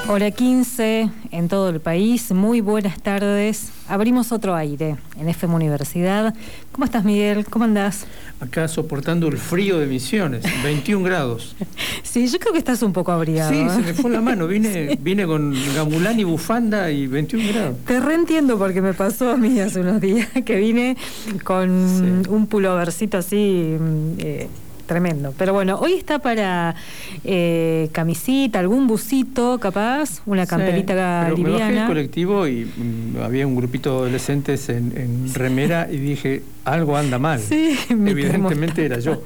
Hora 15 en todo el país. Muy buenas tardes. Abrimos otro aire en FM Universidad. ¿Cómo estás, Miguel? ¿Cómo andás? Acá soportando el frío de Misiones, 21 grados. Sí, yo creo que estás un poco abrigado. Sí, se me fue la mano. Vine con gamulán y bufanda y 21 grados. Te reentiendo porque me pasó a mí hace unos días que vine con un pullovercito así... tremendo. Pero bueno, hoy está para camisita, algún busito capaz, una camperita pero liviana. Me bajé del colectivo y había un grupito de adolescentes en remera y dije, algo anda mal. Sí, evidentemente era yo.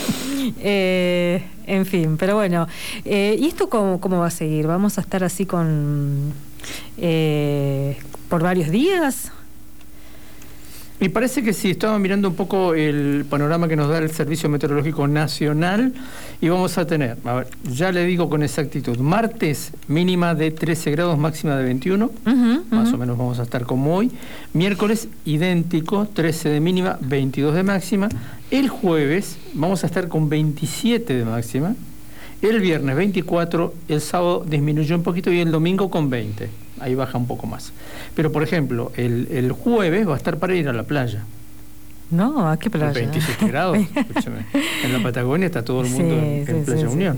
En fin, pero bueno. ¿Y esto cómo va a seguir? ¿Vamos a estar así con por varios días? Y parece que sí, estaba mirando un poco el panorama que nos da el Servicio Meteorológico Nacional y vamos a tener, a ver, ya le digo con exactitud, martes mínima de 13 grados, máxima de 21, más o menos vamos a estar como hoy. Miércoles idéntico, 13 de mínima, 22 de máxima. El jueves vamos a estar con 27 de máxima. El viernes 24, el sábado disminuyó un poquito y el domingo con 20. Ahí baja un poco más. Pero, por ejemplo, el jueves va a estar para ir a la playa. No, ¿a qué playa? 27 grados. Escúchame. En la Patagonia está todo el mundo en Playa Unión.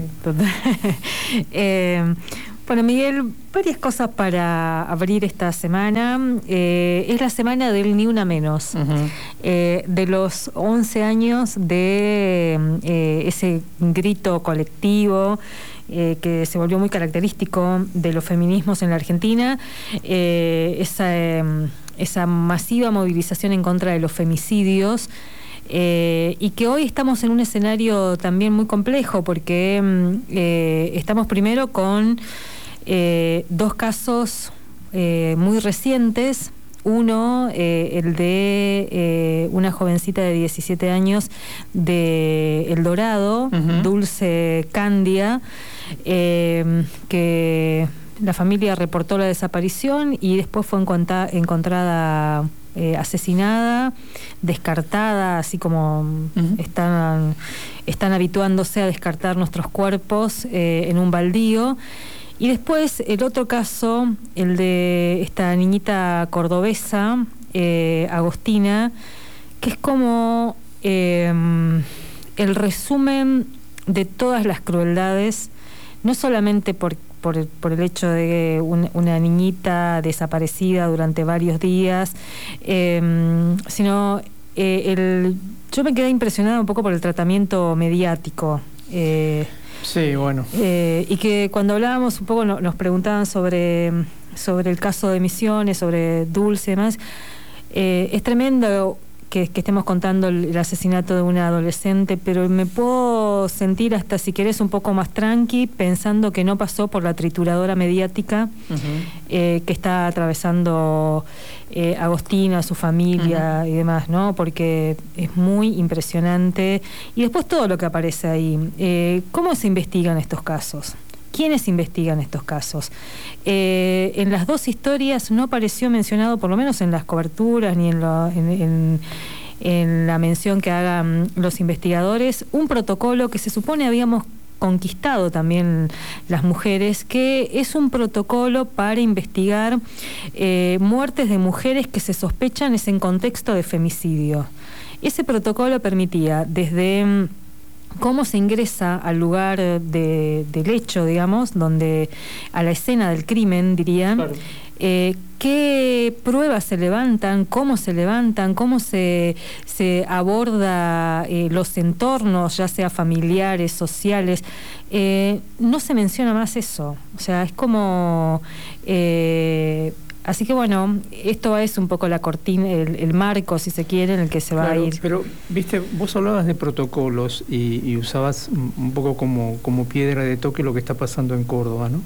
Bueno, Miguel, varias cosas para abrir esta semana. Es la semana del Ni Una Menos. De los 11 años de ese grito colectivo que se volvió muy característico de los feminismos en la Argentina, esa masiva movilización en contra de los femicidios, y que hoy estamos en un escenario también muy complejo porque estamos primero con dos casos muy recientes. Uno, el de una jovencita de 17 años de El Dorado, Dulce Candia, que la familia reportó la desaparición y después fue encontrada asesinada, descartada, así como están habituándose a descartar nuestros cuerpos en un baldío. Y después el otro caso, el de esta niñita cordobesa, Agostina, que es como el resumen de todas las crueldades, no solamente por el hecho de una niñita desaparecida durante varios días, sino yo me quedé impresionada un poco por el tratamiento mediático. Sí, bueno. Y que cuando hablábamos un poco nos preguntaban sobre el caso de Misiones, sobre Dulce y demás. Es tremendo que estemos contando el asesinato de una adolescente, pero me puedo sentir hasta, si querés, un poco más tranqui, pensando que no pasó por la trituradora mediática que está atravesando Agostina, su familia y demás, ¿no? Porque es muy impresionante. Y después todo lo que aparece ahí. ¿Cómo se investigan estos casos? ¿Quiénes investigan estos casos? En las dos historias no apareció mencionado, por lo menos en las coberturas ni en la mención que hagan los investigadores, un protocolo que se supone habíamos conquistado también las mujeres, que es un protocolo para investigar muertes de mujeres que se sospechan es en contexto de femicidio. Ese protocolo permitía desde cómo se ingresa al lugar del hecho, digamos, a la escena del crimen, diría, claro. Qué pruebas se levantan, cómo se aborda los entornos, ya sea familiares, sociales. No se menciona más eso. O sea, es como... Así que bueno, esto es un poco la cortina, el marco, si se quiere, en el que se va a ir. Pero, viste, vos hablabas de protocolos y usabas un poco como piedra de toque lo que está pasando en Córdoba, ¿no?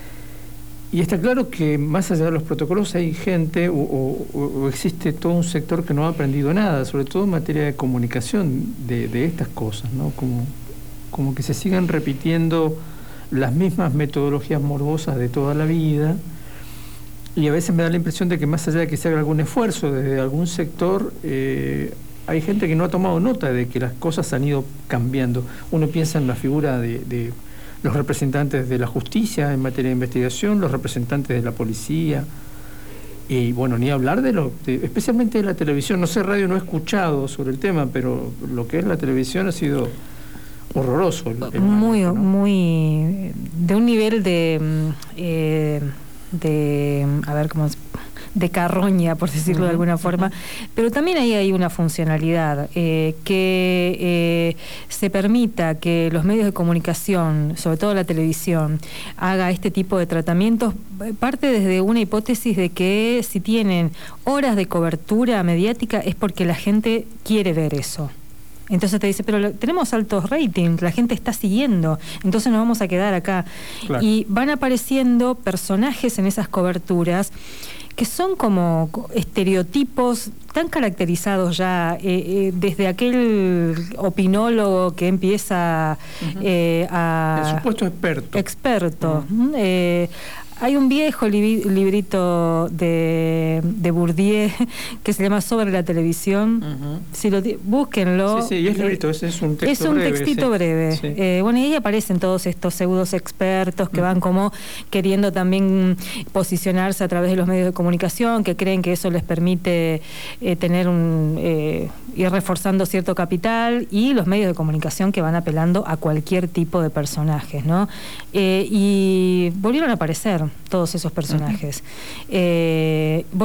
Y está claro que más allá de los protocolos hay gente o existe todo un sector que no ha aprendido nada, sobre todo en materia de comunicación de estas cosas, ¿no? Como que se sigan repitiendo las mismas metodologías morbosas de toda la vida. Y a veces me da la impresión de que más allá de que se haga algún esfuerzo desde algún sector, hay gente que no ha tomado nota de que las cosas han ido cambiando. Uno piensa en la figura de los representantes de la justicia en materia de investigación, los representantes de la policía, y bueno, ni hablar especialmente de la televisión. No sé, radio no he escuchado sobre el tema, pero lo que es la televisión ha sido horroroso. Muy, ¿no? muy, de un nivel a ver cómo de carroña, por decirlo de alguna forma, pero también ahí hay una funcionalidad, que se permita que los medios de comunicación, sobre todo la televisión, haga este tipo de tratamientos, parte desde una hipótesis de que si tienen horas de cobertura mediática es porque la gente quiere ver eso. Entonces te dice, pero tenemos altos ratings, la gente está siguiendo, entonces nos vamos a quedar acá. Claro. Y van apareciendo personajes en esas coberturas que son como estereotipos tan caracterizados ya, desde aquel opinólogo que empieza el supuesto experto. Hay un viejo librito de Bourdieu que se llama Sobre la televisión. Si búsquenlo. Sí, y es librito, es un texto breve. Es un textito breve. Sí. Bueno, y ahí aparecen todos estos pseudos expertos que van como queriendo también posicionarse a través de los medios de comunicación, que creen que eso les permite tener ir reforzando cierto capital, y los medios de comunicación que van apelando a cualquier tipo de personajes, ¿no? Y volvieron a aparecer todos esos personajes.